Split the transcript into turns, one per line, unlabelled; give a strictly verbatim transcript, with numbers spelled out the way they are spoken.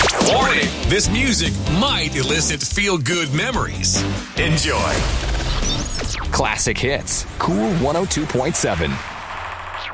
Warning, this music might elicit feel-good memories. Enjoy.
Classic Hits. Cool one oh two point seven.